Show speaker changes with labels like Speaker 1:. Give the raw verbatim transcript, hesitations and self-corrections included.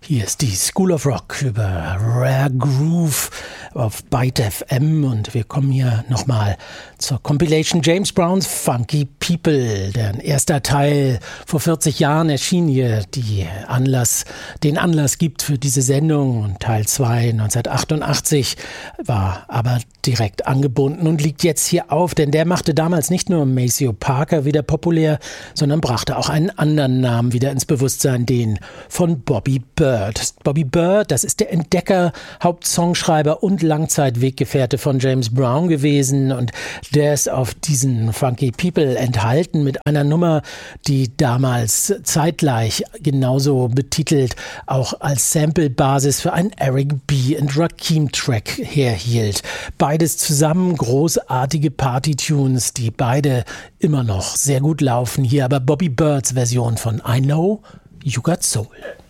Speaker 1: Hier ist die School of Rock über Rare Groove auf Byte F M und wir kommen hier nochmal zur Compilation James Brown's Funky People. Deren erster Teil vor vierzig Jahren erschien hier, die Anlass, den Anlass gibt für diese Sendung. Und Teil zwei neunzehnhundertachtundachtzig war aber direkt angebunden und liegt jetzt hier auf, denn der machte damals nicht nur Maceo Parker wieder populär, sondern brachte auch einen anderen Namen wieder ins Bewusstsein, den von Bobby Byrd. Bobby Byrd, das ist der Entdecker, Hauptsongschreiber und Langzeitweggefährte von James Brown gewesen und der ist auf diesen Funky People enthalten mit einer Nummer, die damals zeitgleich genauso betitelt auch als Sample-Basis für einen Eric B. und Rakim-Track herhielt. Beides zusammen großartige Party-Tunes, die beide immer noch sehr gut laufen. Hier aber Bobby Byrds Version von I Know You Got Soul.